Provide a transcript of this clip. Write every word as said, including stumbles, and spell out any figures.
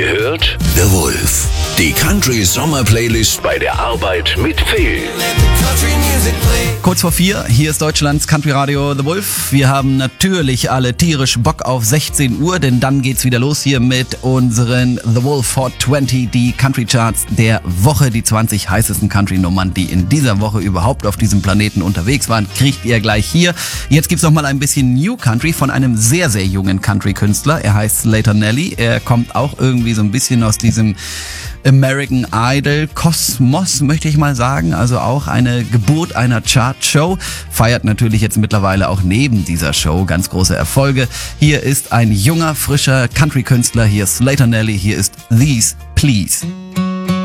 Ihr hört The Wolf, die Country Sommer Playlist bei der Arbeit mit Phil. Kurz vor vier, hier ist Deutschlands Country Radio The Wolf. Wir haben natürlich alle tierisch Bock auf sechzehn Uhr, denn dann geht's wieder los hier mit unseren The Wolf Hot zwanzig, die Country Charts der Woche. Die zwanzig heißesten Country-Nummern, die in dieser Woche überhaupt auf diesem Planeten unterwegs waren, kriegt ihr gleich hier. Jetzt gibt's noch mal ein bisschen New Country von einem sehr, sehr jungen Country-Künstler. Er heißt Slater Nelly. Er kommt auch irgendwie so ein bisschen aus diesem American Idol Kosmos, möchte ich mal sagen, also auch eine Geburt einer Chartshow, feiert natürlich jetzt mittlerweile auch neben dieser Show ganz große Erfolge. Hier ist ein junger, frischer Country-Künstler, hier ist Slater Nelly, hier ist These Please.